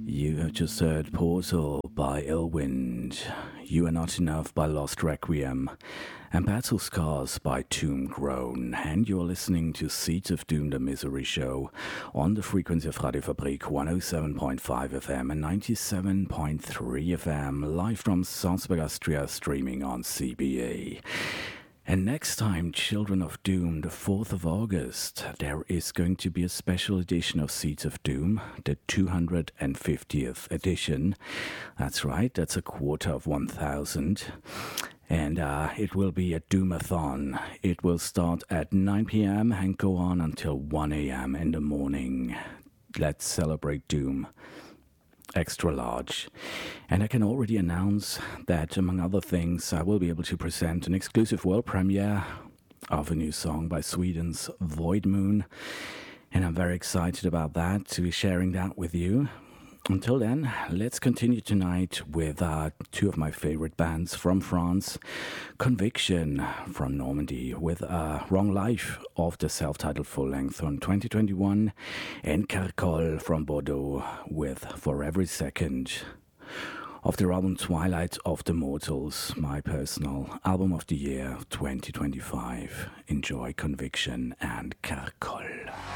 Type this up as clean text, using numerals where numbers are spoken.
You have just heard Portal by Illwind, You Are Not Enough by Lost Requiem, and Battle Scars by Tomb Grown. And you're listening to Seeds of Doom, the Misery Show, on the frequency of Radio Fabrik 107.5 FM and 97.3 FM, live from Salzburg, Austria, streaming on CBA. And next time, Children of Doom, the 4th of August, there is going to be a special edition of Seeds of Doom, the 250th edition. That's right, that's a quarter of 1,000. And it will be a Doomathon. It will start at 9 p.m. and go on until 1 a.m. in the morning. Let's celebrate Doom. Extra large. And I can already announce that, among other things, I will be able to present an exclusive world premiere of a new song by Sweden's Void Moon. And I'm very excited about that, to be sharing that with you. Until then, let's continue tonight with two of my favorite bands from France. Conviction from Normandy with Wrong Life of the self-titled full-length on 2021. And Carcol from Bordeaux with For Every Second of their album Twilight of the Mortals, my personal album of the year 2025. Enjoy Conviction and Carcol.